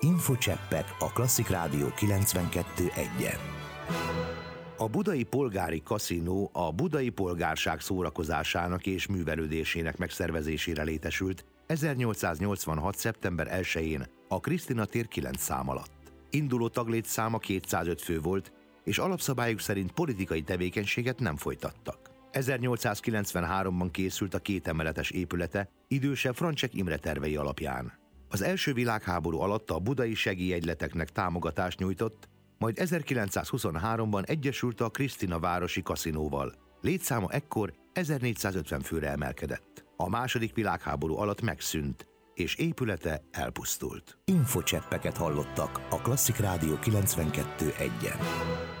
Infocseppek a Klasszik Rádió 92.1-en. A Budai Polgári Kaszinó a budai polgárság szórakozásának és művelődésének megszervezésére létesült 1886. szeptember 1-én a Krisztina tér 9 szám alatt. Induló taglétszáma 205 fő volt, és alapszabályuk szerint politikai tevékenységet nem folytattak. 1893-ban készült a 2 emeletes épülete idősebb Francsek Imre tervei alapján. Az első világháború alatt a budai segélyegyleteknek támogatást nyújtott, majd 1923-ban egyesült a Krisztina városi kaszinóval. Létszáma ekkor 1450 főre emelkedett. A második világháború alatt megszűnt, és épülete elpusztult. Infocseppeket hallottak a Klasszik Rádió 92.1-en.